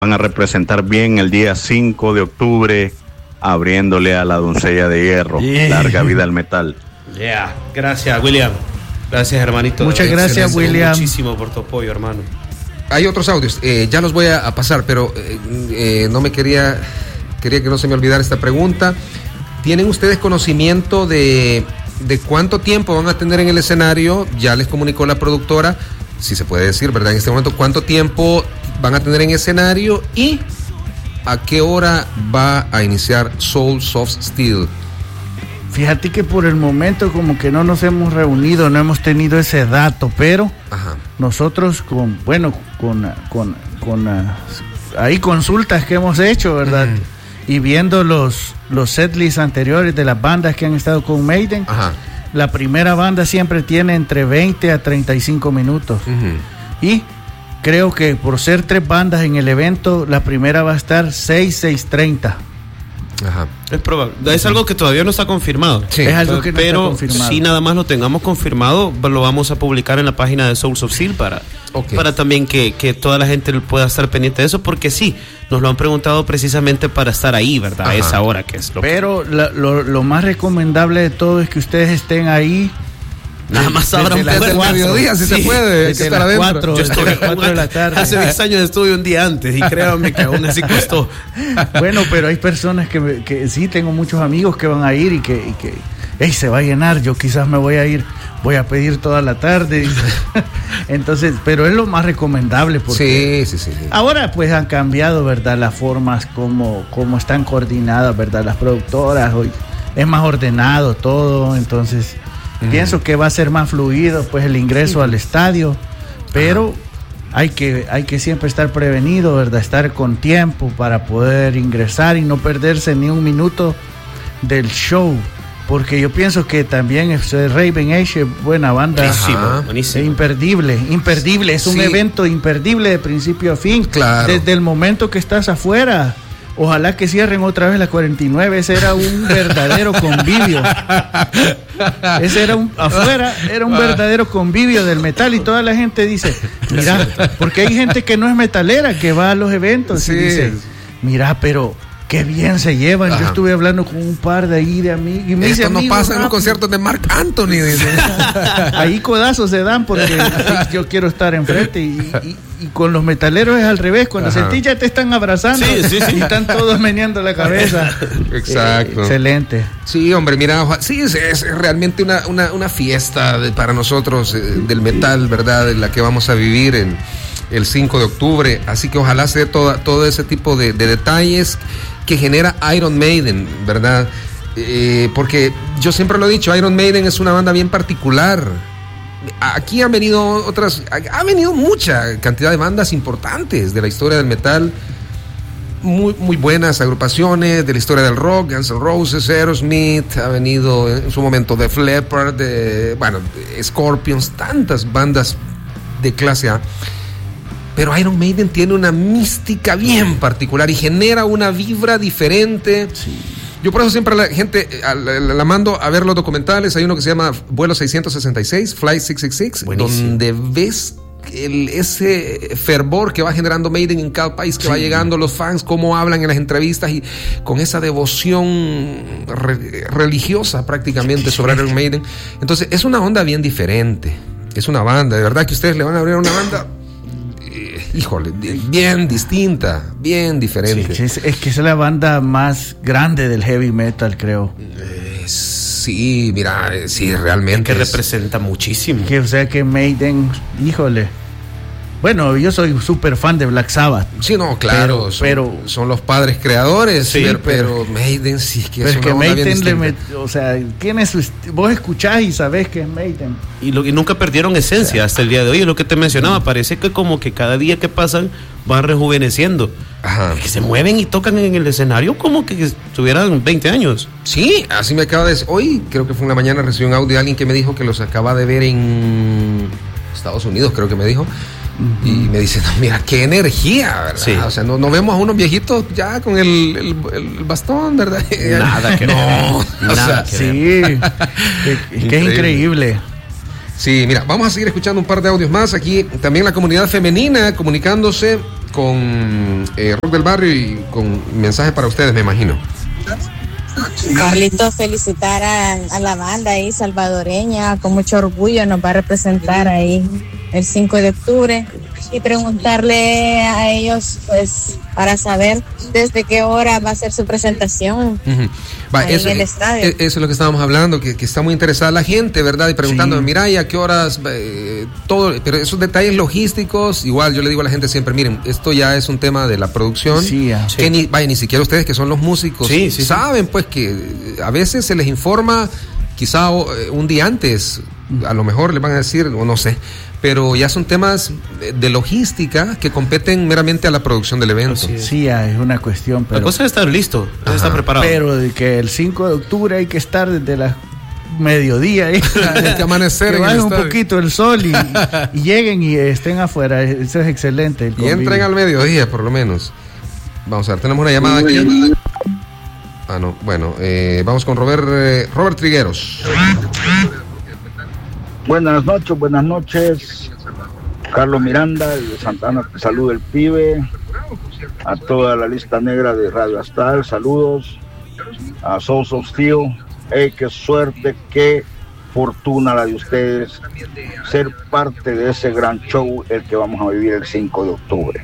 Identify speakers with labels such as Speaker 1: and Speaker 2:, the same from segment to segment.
Speaker 1: van a representar bien el día 5 de octubre, abriéndole a la doncella de hierro. Larga vida al metal.
Speaker 2: Gracias, William. Gracias, hermanito.
Speaker 3: Muchas gracias, William.
Speaker 2: Muchísimo por tu apoyo, hermano.
Speaker 4: Hay otros audios, ya los voy a pasar, pero no me quería que no se me olvidara esta pregunta. ¿Tienen ustedes conocimiento de cuánto tiempo van a tener en el escenario? Ya les comunicó la productora, si se puede decir, ¿verdad? En este momento, ¿cuánto tiempo van a tener en escenario y a qué hora va a iniciar Souls of Steel?
Speaker 3: Fíjate que por el momento como que no nos hemos reunido, no hemos tenido ese dato, pero nosotros hay consultas que hemos hecho, ¿verdad? Y viendo los setlists anteriores de las bandas que han estado con Maiden, la primera banda siempre tiene entre 20 a 35 minutos. Y creo que por ser 3 bandas en el evento, la primera va a estar 6:30.
Speaker 2: Es probable. Es algo que todavía no está confirmado.
Speaker 3: Sí. Es algo que no está confirmado.
Speaker 2: Si nada más lo tengamos confirmado, lo vamos a publicar en la página de Souls of Steel para también que toda la gente pueda estar pendiente de eso, porque sí, nos lo han preguntado precisamente para estar ahí, ¿verdad? A esa hora que es.
Speaker 3: Pero lo más recomendable de todo es que ustedes estén ahí.
Speaker 2: Nada más abran
Speaker 4: desde el mediodía, si se puede.
Speaker 3: Desde las 4 de la tarde.
Speaker 2: Hace 10 años estuve un día antes y créanme que aún así costó.
Speaker 3: Bueno, pero hay personas que sí, tengo muchos amigos que van a ir y que se va a llenar, yo quizás me voy a ir, voy a pedir toda la tarde. Entonces, pero es lo más recomendable porque
Speaker 4: sí.
Speaker 3: Ahora pues han cambiado, ¿verdad? Las formas como están coordinadas, ¿verdad? Las productoras, hoy es más ordenado todo, entonces pienso que va a ser más fluido pues el ingreso al estadio, pero hay que siempre estar prevenido, ¿verdad? Estar con tiempo para poder ingresar y no perderse ni un minuto del show, porque yo pienso que también Raven Age es buena banda.
Speaker 2: Buenísimo.
Speaker 3: Imperdible, es un evento imperdible de principio a fin.
Speaker 4: Claro.
Speaker 3: Desde el momento que estás afuera. Ojalá que cierren otra vez la 49. Ese era un verdadero convivio. Afuera era un verdadero convivio del metal, y toda la gente dice, mira, porque hay gente que no es metalera, que va a los eventos y dice, mira, pero qué bien se llevan. Yo estuve hablando con un par de ahí de amigos y me dice,
Speaker 4: esto no pasa en los conciertos de Marc Anthony.
Speaker 3: Ahí codazos se dan porque yo quiero estar enfrente y con los metaleros es al revés. Cuando sentís ya te están abrazando y están todos meneando la cabeza.
Speaker 4: Exacto.
Speaker 3: Excelente.
Speaker 4: Sí, hombre, mira, es realmente una fiesta para nosotros del metal, ¿verdad? En la que vamos a vivir el 5 de octubre. Así que ojalá sea todo ese tipo de detalles que genera Iron Maiden, ¿verdad? Porque yo siempre lo he dicho, Iron Maiden es una banda bien particular. Aquí ha venido mucha cantidad de bandas importantes de la historia del metal, muy, muy buenas agrupaciones de la historia del rock, Guns N' Roses, Aerosmith, ha venido en su momento Def Leppard, Scorpions, tantas bandas de clase A. Pero Iron Maiden tiene una mística bien particular y genera una vibra diferente. Sí. Yo por eso siempre a la gente la mando a ver los documentales. Hay uno que se llama Vuelo 666, Flight 666, buenísimo, donde ves ese fervor que va generando Maiden en cada país, que va llegando los fans, cómo hablan en las entrevistas y con esa devoción religiosa prácticamente sobre Iron Maiden. Entonces es una onda bien diferente. Es una banda, de verdad que ustedes le van a abrir una banda... híjole, bien distinta, bien diferente.
Speaker 3: Sí, es que es la banda más grande del heavy metal, creo.
Speaker 4: Sí, mira, sí, realmente.
Speaker 2: Es que representa muchísimo.
Speaker 3: O sea que Maiden, híjole. Bueno, yo soy súper fan de Black Sabbath.
Speaker 4: Sí, no, claro, pero son los padres creadores,
Speaker 3: sí,
Speaker 4: pero Maiden sí que
Speaker 3: es una onda bien distinta. O sea, vos escuchás y sabés que es Maiden.
Speaker 2: Y nunca perdieron esencia hasta el día de hoy, es lo que te mencionaba, parece que como que cada día que pasan van rejuveneciendo. Que se mueven y tocan en el escenario como que tuvieran 20 años.
Speaker 4: Sí, así me acaba de decir. Hoy, creo que fue en la mañana, recibí un audio de alguien que me dijo que los acaba de ver en Estados Unidos, creo que me dijo. Y me dice, no, mira, qué energía, ¿verdad? Sí. O sea, no vemos a unos viejitos ya con el bastón, ¿verdad?
Speaker 2: Nada que
Speaker 4: no,
Speaker 3: nada que sí, que es increíble.
Speaker 4: Sí, mira, vamos a seguir escuchando un par de audios más. Aquí también la comunidad femenina comunicándose con Rock del Barrio y con mensaje para ustedes, me imagino.
Speaker 5: Carlitos, felicitar a la banda ahí salvadoreña, con mucho orgullo nos va a representar ahí el 5 de octubre y preguntarle a ellos pues para saber desde qué hora va a ser su presentación.
Speaker 4: Eso,
Speaker 5: en el estadio.
Speaker 4: Eso es lo que estábamos hablando, que está muy interesada la gente, ¿verdad? Y preguntando, mira, ¿y a qué horas? Todo, pero esos detalles logísticos, igual yo le digo a la gente siempre, miren, esto ya es un tema de la producción, que ni siquiera ustedes que son los músicos saben pues que a veces se les informa quizá un día antes, a lo mejor les van a decir, o no sé, pero ya son temas de logística que competen meramente a la producción del evento.
Speaker 3: Sí, es una cuestión. Pero,
Speaker 2: la cosa es estar listo, estar preparado.
Speaker 3: Pero de que el 5 de octubre hay que estar desde las mediodía, hay
Speaker 4: que amanecer,
Speaker 3: que baje un poquito el sol y lleguen y estén afuera. Eso es excelente.
Speaker 4: Y entren al mediodía, por lo menos. Vamos a ver, tenemos una llamada aquí. Bueno, vamos con Robert Trigueros.
Speaker 6: Buenas noches. Carlos Miranda, de Santana, te saluda el pibe. A toda la lista negra de Radio Astral, saludos. A Souls of Steel, qué suerte, qué fortuna la de ustedes, ser parte de ese gran show, el que vamos a vivir el 5 de octubre.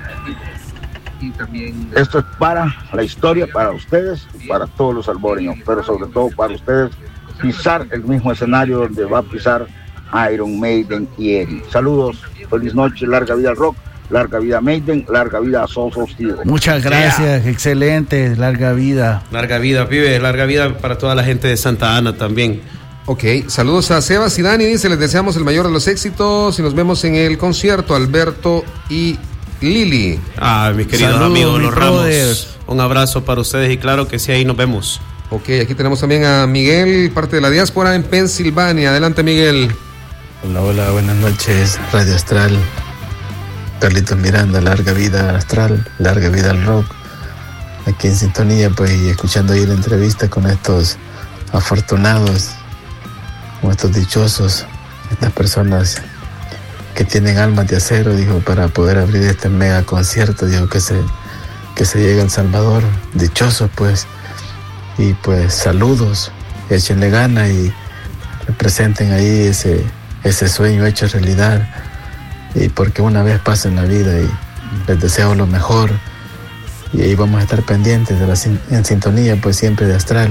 Speaker 6: Esto es para la historia, para ustedes y para todos los salvadoreños, pero sobre todo para ustedes, pisar el mismo escenario donde va a pisar Iron Maiden y Eddie. Saludos, feliz noche, larga vida al rock, larga vida a Maiden, larga vida a Souls of Steel.
Speaker 3: Muchas gracias, excelente, larga vida.
Speaker 2: Larga vida, pibe, larga vida para toda la gente de Santa Ana también.
Speaker 4: Ok, saludos a Sebas y Dani, dice, les deseamos el mayor de los éxitos y nos vemos en el concierto, Alberto y Lili.
Speaker 2: Mis queridos amigos, los Ramos, un abrazo para ustedes y claro que sí, ahí nos vemos.
Speaker 4: Ok, aquí tenemos también a Miguel, parte de la diáspora en Pensilvania. Adelante, Miguel.
Speaker 7: Hola, buenas noches, Radio Astral. Carlitos Miranda, larga vida Astral, larga vida al rock. Aquí en sintonía, pues, y escuchando ahí la entrevista con estos afortunados, con estos dichosos, estas personas que tienen almas de acero, dijo, para poder abrir este mega concierto, dijo, que se llegue a El Salvador. Dichosos, pues. Y pues saludos, échenle gana y representen ahí ese sueño hecho realidad, y porque una vez pasa en la vida, y les deseo lo mejor, y ahí vamos a estar pendientes en sintonía, pues siempre de Astral.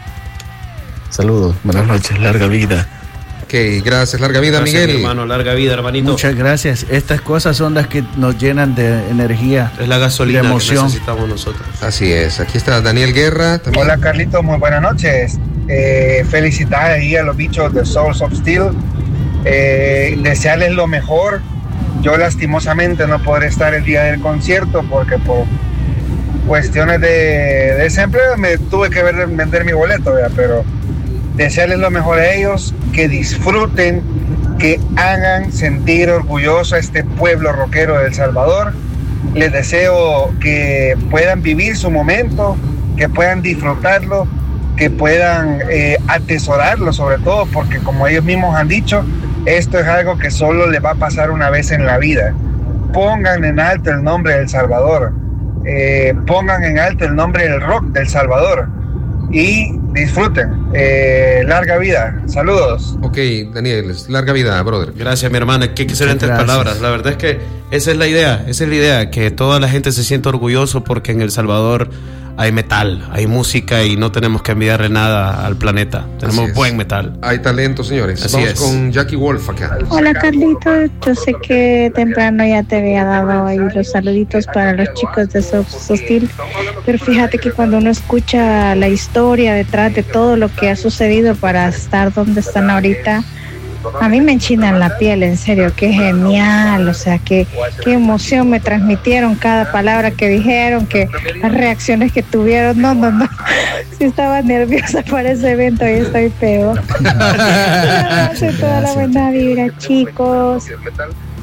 Speaker 7: Saludos, buenas noches, larga vida.
Speaker 4: Ok, gracias, larga vida,
Speaker 2: gracias,
Speaker 4: Miguel.
Speaker 2: Hermano, larga vida, hermanito.
Speaker 3: Muchas gracias. Estas cosas son las que nos llenan de energía.
Speaker 2: Es la gasolina
Speaker 3: de emoción
Speaker 2: que necesitamos nosotros.
Speaker 4: Así es. Aquí está Daniel Guerra. También.
Speaker 8: Hola, Carlitos, muy buenas noches. Felicidades ahí a los bichos de Souls of Steel. Desearles lo mejor. Yo lastimosamente no podré estar el día del concierto porque por cuestiones de desempleo me tuve que vender mi boleto, ¿verdad? Pero desearles lo mejor a ellos, que disfruten, que hagan sentir orgulloso a este pueblo rockero de El Salvador. Les deseo que puedan vivir su momento, que puedan disfrutarlo, que puedan atesorarlo sobre todo, porque como ellos mismos han dicho, esto es algo que solo les va a pasar una vez en la vida. Pongan en alto el nombre de El Salvador, pongan en alto el nombre del rock de El Salvador y disfruten. Larga vida, saludos.
Speaker 4: Ok, Daniel, larga vida, brother.
Speaker 2: Gracias, mi hermana, qué excelentes palabras. La verdad es que esa es la idea, que toda la gente se sienta orgulloso porque en El Salvador hay metal, hay música y no tenemos que envidiarle nada al planeta. Tenemos buen metal.
Speaker 4: Hay talento, señores. Vamos con Jackie Wolf acá.
Speaker 9: Hola, Carlitos. Yo sé que temprano ya te había dado ahí los saluditos para los chicos de Souls of Steel, pero fíjate que cuando uno escucha la historia detrás de todo lo que ha sucedido para estar donde están ahorita, a mí me enchinan la piel, en serio, qué genial, o sea, qué emoción me transmitieron cada palabra que dijeron, que las reacciones que tuvieron, no, sí estaba nerviosa para ese evento y estoy peor. Toda la buena vibra, chicos.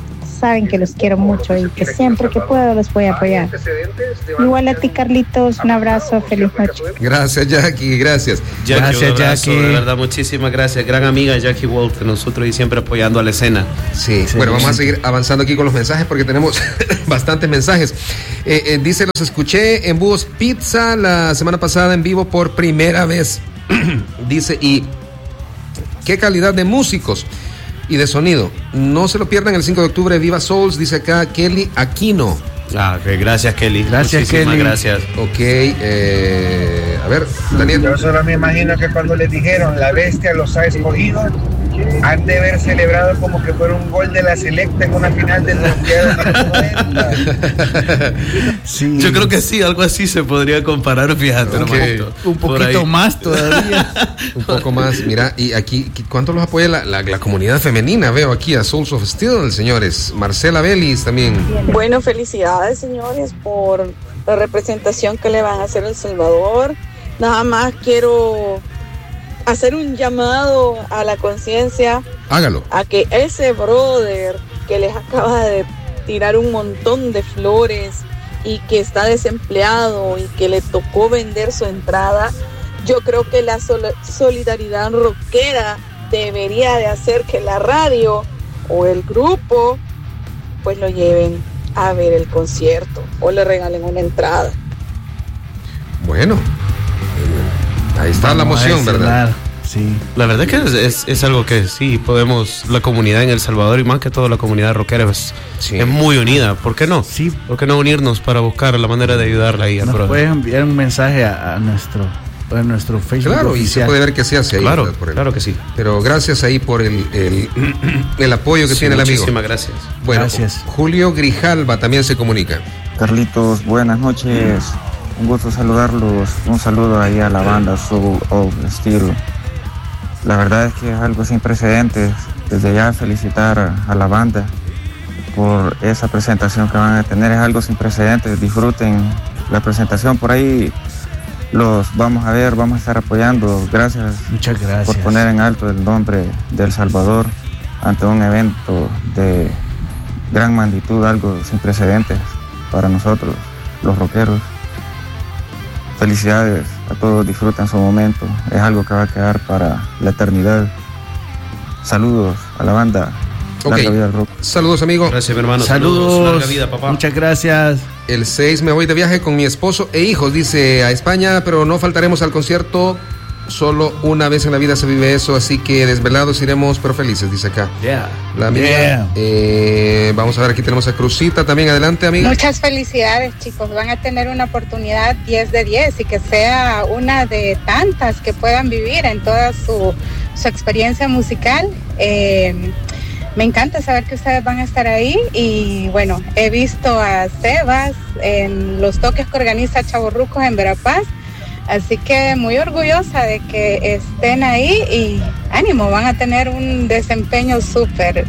Speaker 9: saben que los quiero mucho y que siempre que puedo los voy a apoyar. Igual a ti, Carlitos, un abrazo, feliz noche.
Speaker 4: Gracias, Jackie, gracias.
Speaker 2: Gracias, Jackie. De verdad, muchísimas gracias. Gran amiga Jackie Wolf, nosotros y siempre apoyando a la escena.
Speaker 4: Sí, bueno, vamos a seguir avanzando aquí con los mensajes porque tenemos bastantes mensajes. Dice, los escuché en Búhos Pizza la semana pasada en vivo por primera vez. Dice, y qué calidad de músicos y de sonido. No se lo pierdan el 5 de octubre, Viva Souls, dice acá Kelly Aquino.
Speaker 2: Okay, gracias, Kelly.
Speaker 3: Gracias, Kelly.
Speaker 4: Gracias. Ok, a ver, Daniel.
Speaker 8: Yo solo me imagino que cuando les dijeron la bestia los ha escogido, han de haber celebrado como que fuera un gol de la selecta en una final del Mundial de los 90.
Speaker 2: Sí. Yo creo que sí, algo así se podría comparar, fíjate.
Speaker 3: Okay. Un poquito más todavía.
Speaker 4: Un poco más, mira, y aquí, ¿cuánto los apoya la comunidad femenina? Veo aquí a Souls of Steel, señores. Marcela Vélez también.
Speaker 10: Bueno, felicidades, señores, por la representación que le van a hacer a El Salvador. Nada más quiero hacer un llamado a la conciencia.
Speaker 4: Hágalo.
Speaker 10: A que ese brother que les acaba de tirar un montón de flores y que está desempleado y que le tocó vender su entrada, yo creo que la solidaridad rockera debería de hacer que la radio o el grupo pues lo lleven a ver el concierto o le regalen una entrada.
Speaker 4: Bueno, ahí está la moción, ¿verdad?
Speaker 2: Sí. La verdad es que es algo que sí podemos, la comunidad en El Salvador y más que todo la comunidad rockera es muy unida. ¿Por qué no?
Speaker 3: Sí.
Speaker 2: ¿Por qué no unirnos para buscar la manera de ayudarla ahí al brother?
Speaker 3: Puedes enviar un mensaje a nuestro Facebook.
Speaker 4: Claro,
Speaker 3: oficial.
Speaker 4: y se puede ver que se hace ahí.
Speaker 2: Claro, claro que sí.
Speaker 4: Pero gracias ahí por el apoyo que tiene el amigo.
Speaker 2: Muchísimas gracias.
Speaker 4: Bueno,
Speaker 3: gracias.
Speaker 4: Julio Grijalva también se comunica.
Speaker 11: Carlitos, buenas noches. Un gusto saludarlos. Un saludo ahí a la banda Soul of Steel. La verdad es que es algo sin precedentes. Desde ya felicitar a la banda por esa presentación que van a tener. Es algo sin precedentes. Disfruten la presentación por ahí. Los vamos a ver, vamos a estar apoyando. Gracias.
Speaker 3: Muchas gracias
Speaker 11: por poner en alto el nombre de El Salvador ante un evento de gran magnitud, algo sin precedentes para nosotros, los rockeros. Felicidades a todos, disfruten su momento, es algo que va a quedar para la eternidad. Saludos a la banda. Larga vida al rock.
Speaker 4: Saludos, amigo.
Speaker 2: Gracias, mi hermano.
Speaker 3: Saludos.
Speaker 2: Larga vida, papá.
Speaker 3: Muchas gracias.
Speaker 4: El 6 me voy de viaje con mi esposo e hijos, dice, a España, pero no faltaremos al concierto. Solo una vez en la vida se vive eso, así que desvelados iremos, pero felices, dice acá. La amiga. Vamos a ver, aquí tenemos a Cruzita también. Adelante, amiga.
Speaker 9: Muchas felicidades, chicos. Van a tener una oportunidad 10 de 10 y que sea una de tantas que puedan vivir en toda su experiencia musical. Me encanta saber que ustedes van a estar ahí y bueno, he visto a Sebas en los toques que organiza Chavorrucos en Verapaz, así que muy orgullosa de que estén ahí y ánimo, van a tener un desempeño súper.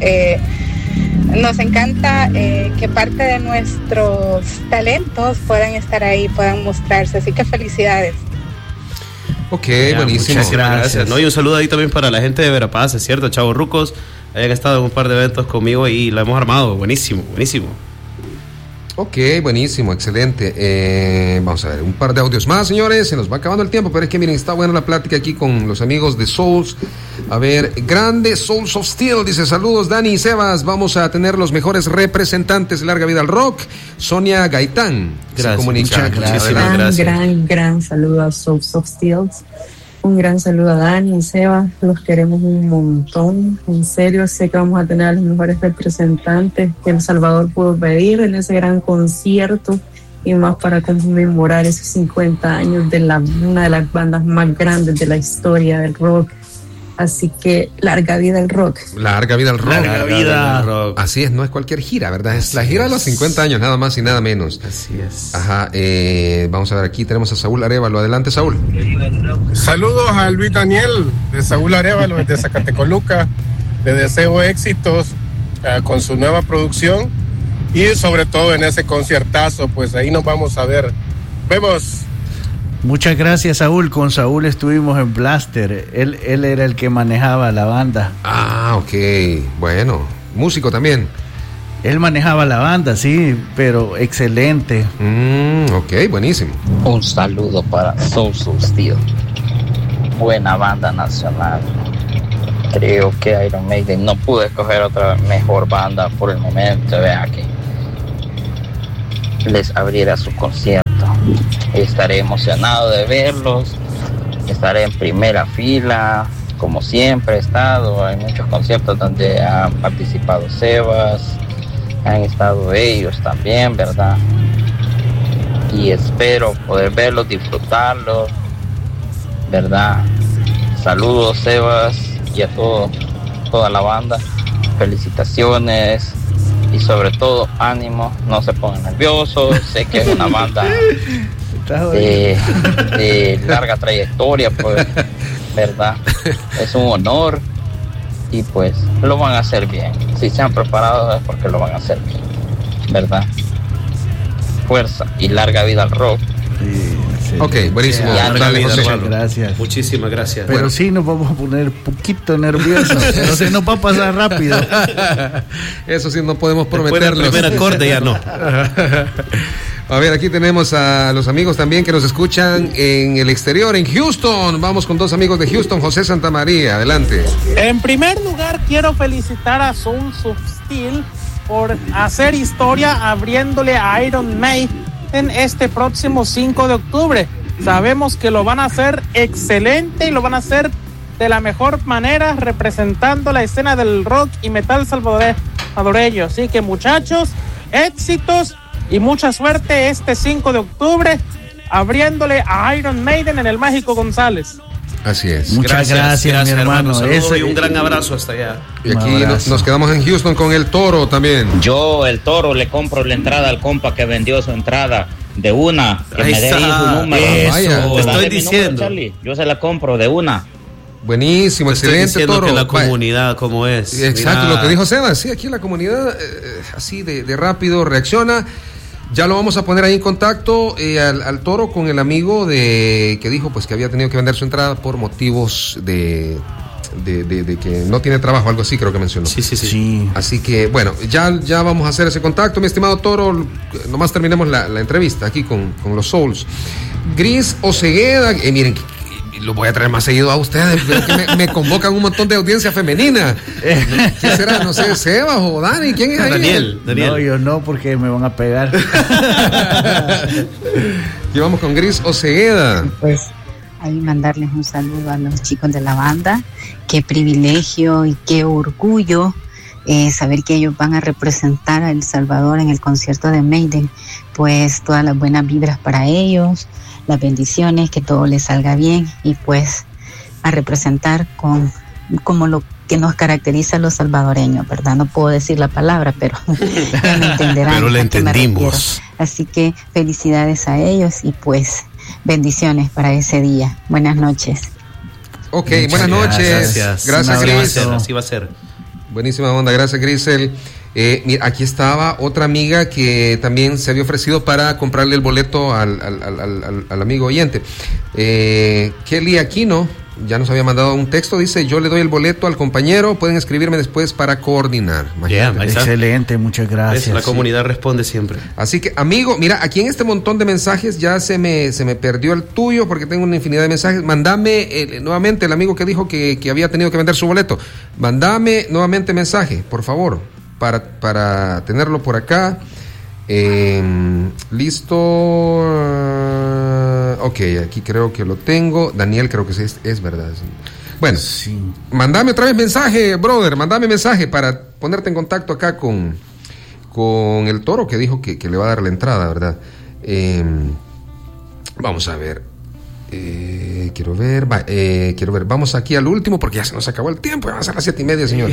Speaker 9: Nos encanta que parte de nuestros talentos puedan estar ahí, puedan mostrarse, así que felicidades.
Speaker 4: Ok, buenísimo.
Speaker 2: Muchas gracias. No, y un saludo ahí también para la gente de Verapaz, es cierto, Chavorrucos. Hayan estado en un par de eventos conmigo y la hemos armado. Buenísimo, buenísimo.
Speaker 4: Ok, buenísimo, excelente. Vamos a ver, un par de audios más, señores. Se nos va acabando el tiempo, pero es que miren, está buena la plática aquí con los amigos de Souls. A ver, grande Souls of Steel, dice, saludos Dani y Sebas. Vamos a tener los mejores representantes de Larga Vida al Rock. Sonia Gaitán.
Speaker 2: Gracias,
Speaker 4: se comunica.
Speaker 2: Muchísimas gracias.
Speaker 12: Gran saludo a Souls of Steel. Un gran saludo a Dani y Seba, los queremos un montón, en serio, sé que vamos a tener a los mejores representantes que El Salvador pudo pedir en ese gran concierto y más para conmemorar esos 50 años de una de las bandas más grandes de la historia del rock. Así que larga vida al rock.
Speaker 4: Larga vida al rock.
Speaker 2: Larga vida al rock.
Speaker 4: Así es, no es cualquier gira, ¿verdad? Es la gira de los 50 años, nada más y nada menos.
Speaker 2: Así es.
Speaker 4: Ajá, vamos a ver, aquí tenemos a Saúl Arévalo. Adelante, Saúl.
Speaker 13: Saludos a Luis Daniel de Saúl Arévalo, desde Zacatecoluca. Le deseo éxitos con su nueva producción y sobre todo en ese conciertazo, pues ahí nos vamos a ver. Vemos.
Speaker 3: Muchas gracias, Saúl. Con Saúl estuvimos en Blaster. Él era el que manejaba la banda.
Speaker 4: Ah, ok. Bueno, músico también.
Speaker 3: Él manejaba la banda, sí, pero excelente.
Speaker 4: Ok, buenísimo.
Speaker 14: Un saludo para Soul Steel. Buena banda nacional. Creo que Iron Maiden no pude escoger otra mejor banda por el momento. Vea que les abriera su concierto. Estaré emocionado de verlos. Estaré en primera fila, como siempre he estado. Hay muchos conciertos donde han participado Sebas, han estado ellos también, ¿verdad? Y espero poder verlos, disfrutarlos, ¿verdad? Saludos, Sebas, y a toda la banda. Felicitaciones y sobre todo ánimo, no se pongan nerviosos. Sé que es una banda de larga trayectoria, pues, ¿verdad? Es un honor y pues lo van a hacer bien. Si se han preparado es porque lo van a hacer bien, ¿verdad? Fuerza y larga vida al rock.
Speaker 3: Sí,
Speaker 4: ok, buenísimo.
Speaker 3: Dale, José. Gracias.
Speaker 2: Muchísimas gracias.
Speaker 3: Pero sí nos vamos a poner un poquito nerviosos. No se nos va a pasar rápido.
Speaker 4: Eso sí, no podemos prometerlo.
Speaker 2: El primer acorde ya no.
Speaker 4: A ver, aquí tenemos a los amigos también que nos escuchan en el exterior, en Houston. Vamos con dos amigos de Houston. José Santamaría, adelante.
Speaker 15: En primer lugar, quiero felicitar a Souls of Steel por hacer historia abriéndole a Iron Maiden este próximo 5 de octubre. Sabemos que lo van a hacer excelente y lo van a hacer de la mejor manera, representando la escena del rock y metal salvadoreño. Así que, muchachos, éxitos y mucha suerte este 5 de octubre abriéndole a Iron Maiden en el Mágico González.
Speaker 4: Así es.
Speaker 3: Muchas gracias mi hermano.
Speaker 2: Saludos y un gran abrazo hasta allá.
Speaker 4: Y aquí nos quedamos en Houston con el Toro también.
Speaker 16: Yo, el Toro, le compro la entrada al compa que vendió su entrada de una. Que me dé su número.
Speaker 2: Eso, te estoy diciendo.
Speaker 16: Número, yo se la compro de una.
Speaker 4: Buenísimo, excelente, Toro.
Speaker 2: Que la comunidad, como es.
Speaker 4: Exacto, lo que dijo Sebas. Sí, aquí la comunidad así de rápido reacciona. Ya lo vamos a poner ahí en contacto al Toro con el amigo que dijo pues que había tenido que vender su entrada por motivos de que no tiene trabajo, algo así creo que mencionó.
Speaker 2: Sí.
Speaker 4: Así que bueno, ya vamos a hacer ese contacto, mi estimado Toro. Nomás terminemos la entrevista aquí con los Souls. Gris Ocegueda, miren, lo voy a traer más seguido a ustedes, veo que me convocan un montón de audiencia femenina. ¿Quién será? No sé, Sebas o Dani, ¿quién es ahí?
Speaker 2: Daniel.
Speaker 3: No, yo no, porque me van a pegar.
Speaker 4: Y vamos con Gris Ocegueda.
Speaker 17: Pues ahí mandarles un saludo a los chicos de la banda. Qué privilegio y qué orgullo saber que ellos van a representar a El Salvador en el concierto de Maiden. Pues todas las buenas vibras para ellos, las bendiciones, que todo les salga bien y pues a representar como lo que nos caracteriza a los salvadoreños, ¿verdad? No puedo decir la palabra, pero ya me entenderán.
Speaker 2: Pero la entendimos.
Speaker 17: Así que felicidades a ellos y pues bendiciones para ese día. Buenas noches.
Speaker 4: Ok, buenas noches. Gracias, Gris.
Speaker 2: Así va a ser.
Speaker 4: Buenísima onda, gracias, Grisel. Mira, aquí estaba otra amiga que también se había ofrecido para comprarle el boleto al amigo oyente. Kelly Aquino ya nos había mandado un texto, dice: yo le doy el boleto al compañero, pueden escribirme después para coordinar.
Speaker 3: Excelente, muchas gracias.
Speaker 2: La comunidad responde siempre.
Speaker 4: Así que, amigo, mira, aquí en este montón de mensajes ya se me perdió el tuyo porque tengo una infinidad de mensajes. Mandame nuevamente, el amigo que dijo que había tenido que vender su boleto, mandame nuevamente mensaje, por favor, para tenerlo por acá. Listo. Ok, aquí creo que lo tengo. Daniel, creo que es verdad. Bueno, sí. Mandame otra vez mensaje, brother. Mandame mensaje para ponerte en contacto acá con el Toro, que dijo que le va a dar la entrada, ¿verdad? Vamos a ver. Quiero ver. Vamos aquí al último porque ya se nos acabó el tiempo. Van a ser las 7:30, señor.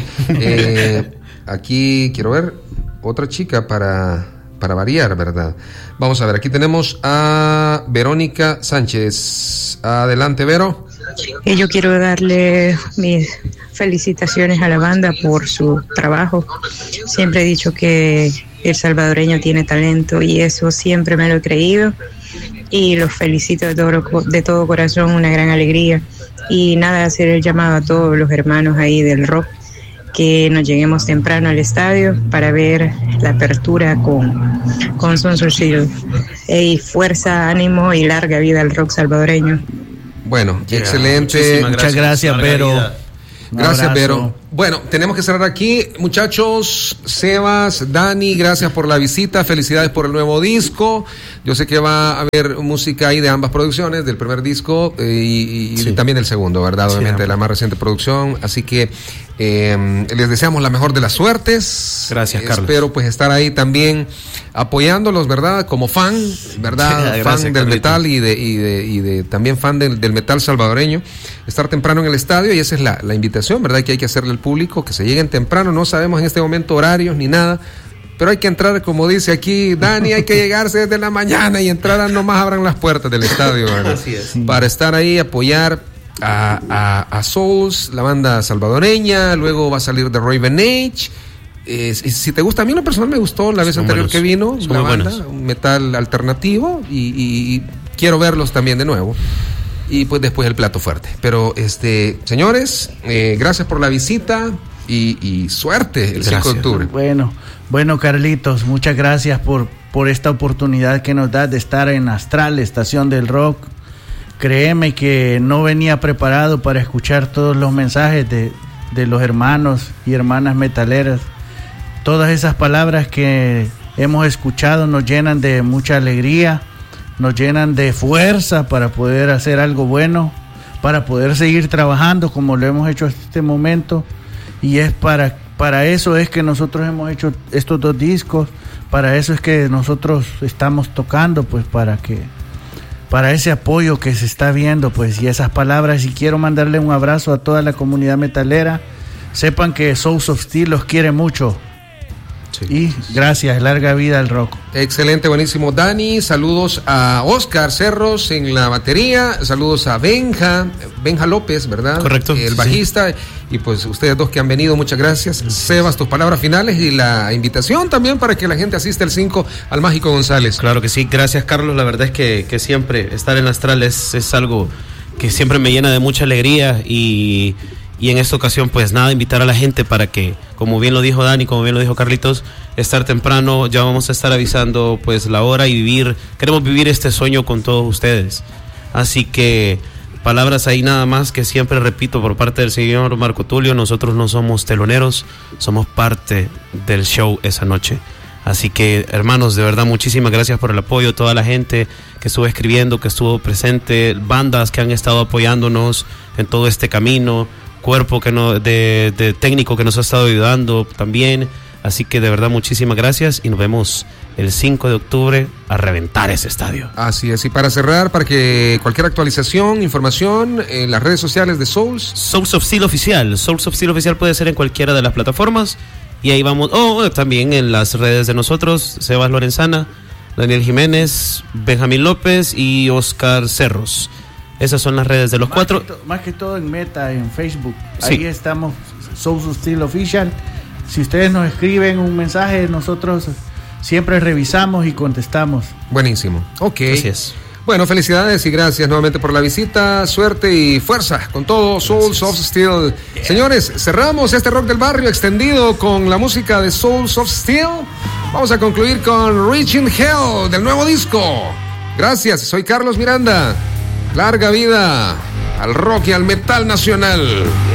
Speaker 4: Aquí quiero ver otra chica para variar, ¿verdad? Vamos a ver, aquí tenemos a Verónica Sánchez. Adelante, Vero.
Speaker 12: Yo quiero darle mis felicitaciones a la banda por su trabajo. Siempre he dicho que el salvadoreño tiene talento y eso siempre me lo he creído. Y los felicito de todo corazón, una gran alegría. Y nada, hacer el llamado a todos los hermanos ahí del rock que nos lleguemos temprano al estadio para ver la apertura con Sons of Steel. Hey, fuerza, ánimo y larga vida al rock salvadoreño.
Speaker 4: Bueno, excelente.
Speaker 3: Muchas gracias, Vero.
Speaker 4: Gracias, Vero. Bueno, tenemos que cerrar aquí. Muchachos, Sebas, Dani, gracias por la visita. Felicidades por el nuevo disco. Yo sé que va a haber música ahí de ambas producciones, del primer disco y también del segundo, ¿verdad? Obviamente, de la más reciente producción. Así que les deseamos la mejor de las suertes.
Speaker 2: Gracias, Carlos.
Speaker 4: Espero pues estar ahí también apoyándolos, ¿verdad? Como fan, ¿verdad?
Speaker 2: Gracias,
Speaker 4: fan del
Speaker 2: Carlito.
Speaker 4: metal y de también fan del metal salvadoreño. Estar temprano en el estadio, y esa es la invitación, ¿verdad? Que hay que hacerle al público, que se lleguen temprano. No sabemos en este momento horarios ni nada, pero hay que entrar, como dice aquí Dani, hay que llegarse desde la mañana y entrar, nomás abran las puertas del estadio, ¿verdad?
Speaker 2: Así es.
Speaker 4: Para estar ahí, apoyar a Souls, la banda salvadoreña. Luego va a salir The Raven Age. Si te gusta, a mí en lo personal me gustó la vez anterior que vino la banda, un metal alternativo, y quiero verlos también de nuevo. Y pues después el plato fuerte. Pero señores, gracias por la visita y suerte el 5 de octubre.
Speaker 3: Bueno, Carlitos, muchas gracias por esta oportunidad que nos das de estar en Astral, Estación del Rock. Créeme que no venía preparado para escuchar todos los mensajes de los hermanos y hermanas metaleras. Todas esas palabras que hemos escuchado nos llenan de mucha alegría, nos llenan de fuerza para poder hacer algo bueno, para poder seguir trabajando como lo hemos hecho hasta este momento. Y es para eso es que nosotros hemos hecho estos 2 discos, para eso es que nosotros estamos tocando, pues para ese apoyo que se está viendo, pues, y esas palabras. Y quiero mandarle un abrazo a toda la comunidad metalera. Sepan que Souls of Steel los quiere mucho. Sí. Y gracias, larga vida al rock.
Speaker 4: Excelente, buenísimo, Dani. Saludos a Oscar Cerros en la batería. Saludos a Benja López, ¿verdad?
Speaker 2: Correcto.
Speaker 4: El bajista. Y pues ustedes dos que han venido, muchas gracias. Sebas, tus palabras finales y la invitación también para que la gente asista el 5 al Mágico González.
Speaker 2: Claro que sí, gracias, Carlos. La verdad es que siempre estar en Astral es algo que siempre me llena de mucha alegría, y en esta ocasión pues nada, invitar a la gente para que, como bien lo dijo Dani, como bien lo dijo Carlitos, estar temprano. Ya vamos a estar avisando pues la hora y queremos vivir este sueño con todos ustedes. Así que palabras ahí nada más, que siempre repito por parte del señor Marco Tulio: nosotros no somos teloneros, somos parte del show esa noche. Así que, hermanos, de verdad, muchísimas gracias por el apoyo, toda la gente que estuvo escribiendo, que estuvo presente, bandas que han estado apoyándonos en todo este camino, cuerpo de técnico que nos ha estado ayudando también. Así que de verdad muchísimas gracias, y nos vemos el 5 de octubre a reventar ese estadio.
Speaker 4: Así es, y para cerrar, para que cualquier actualización, información en las redes sociales de Souls
Speaker 2: of Steel Oficial. Souls of Steel Oficial puede ser en cualquiera de las plataformas, y ahí vamos, también en las redes de nosotros: Sebas Lorenzana, Daniel Jiménez, Benjamín López y Oscar Cerros. Esas son las redes de los 4.
Speaker 3: Más que todo en Meta, en Facebook.
Speaker 2: Sí.
Speaker 3: Ahí estamos, Souls of Steel Official. Si ustedes nos escriben un mensaje, nosotros siempre revisamos y contestamos.
Speaker 4: Buenísimo. Ok.
Speaker 2: Así es.
Speaker 4: Bueno, felicidades y gracias nuevamente por la visita. Suerte y fuerza con todo Souls of Steel. Yeah. Señores, cerramos este Rock del Barrio extendido con la música de Souls of Steel. Vamos a concluir con Reaching Hell del nuevo disco. Gracias, soy Carlos Miranda. Larga vida al rock y al metal nacional.